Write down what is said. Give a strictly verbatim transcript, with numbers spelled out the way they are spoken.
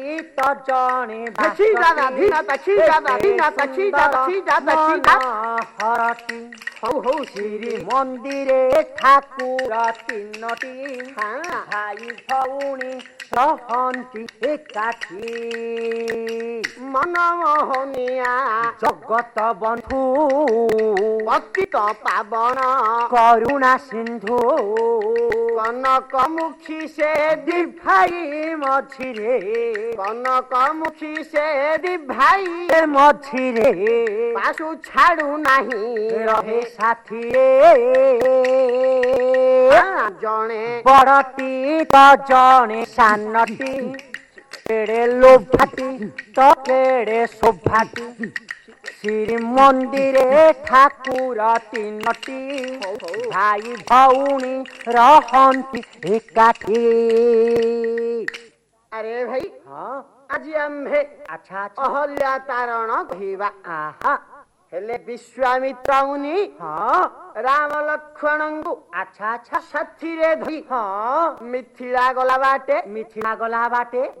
तो जणे दादा धीना तछी दादा धीना तछी दादा छी दादा छी हरती हौ हौ श्री मंदिरे ठाकुर तीनोटी भाई भौणी रहन्ति एकाठी मनमोहनिया जगत बंधु पतित पावन करुणा सिंधु कनक मुखी से भाई मझिरे कनक मुखी से भाई मझिरे पासु छाड़ू नहीं रहे साथी जणे बड़टी तो जणे सानटी केड़े लोभाटी तो केड़े शोभाटी श्री मंदिरे ठाकुर तीनोटी भाई भौणी रहन्ति एकाठी। अरे भाई हाँ आज आम्भे अच्छा अच्छा अहल्या तारण कहिबा आहा हेले विश्वामित्र मुनि हाँ राम लक्ष्मण को अच्छा अच्छा साथी रे धई हाँ मिथिला गला बाटे मिथिला गला बाटे